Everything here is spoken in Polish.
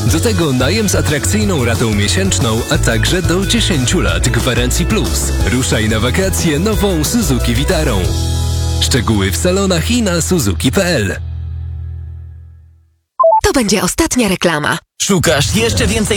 Do tego najem z atrakcyjną ratą miesięczną, a także do 10 lat gwarancji plus. Ruszaj na wakacje nową Suzuki Vitarą. Szczegóły w salonach i na suzuki.pl. To będzie ostatnia reklama. Szukasz jeszcze więcej